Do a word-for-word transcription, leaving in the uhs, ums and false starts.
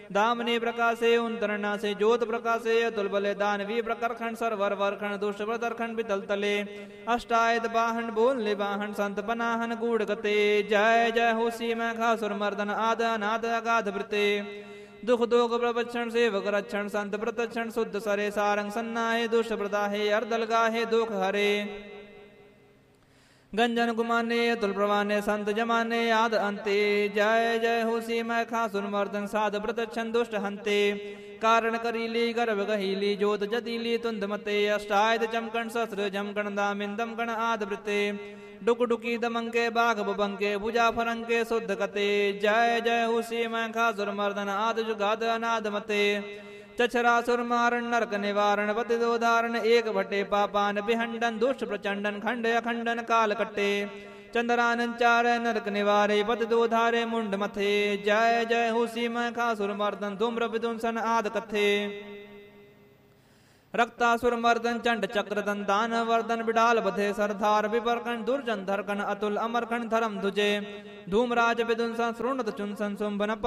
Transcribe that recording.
दामनी प्रकाशे उन्तरणा से ज्योत प्रकाशे अतुल बले दानवी प्रकरखंड सरवर वरखंड दुष्ट प्रदरखंड बितल तले अष्टायत बाहन बोल वाहन संत पनाहन गूढ़ गते जय जय हो सीमा खासुर मर्दन आद अनाद अगाध वृते दुख दोग प्रवक्षण सेवक रक्षण संत प्रतक्षण शुद्ध सरे सारंग सन्नाहे दुष्ट प्रदाहे अर्दल गाहे दुख हरे गंजन गुमाने अतुल प्रवाने संत जमाने आद अंते जय जय हो सीमा खासुर मर्दन साध प्रतक्षण दुष्ट हंते कारण करीली गर्भ गहीली ज्योत जतीली तुंद मते अष्टायत चमकण शस्त्र जमकण दामिन दमकण आद वृते डुक डुकी दमंके बाघ बबंके भुजा फरंके शुद्ध कते जय जय हो सीमा खासुर मर्दन आद जुगाद अनाद मते चछरासुर मारण नरक निवारण पतिदोधारण एक भट्टे पापान बिहंडन दुष्ट प्रचंडन खंड अखंडन काल कट्टे चंद्रानन चार नरक निवारे पतिदोधारे मुंड मथे जय जय हो सीमा खासुर मर्दन धूम्र विदुंसन आद कथे रक्तासुर मर्दन चंड चक्र दंतान वर्दन बिडाल बधे सरदार विपरकन दुर्जन धरकन अतुल अमरकन धर्म धुजे धूमराज विदुंसन श्रोणत चुनसन सुंबन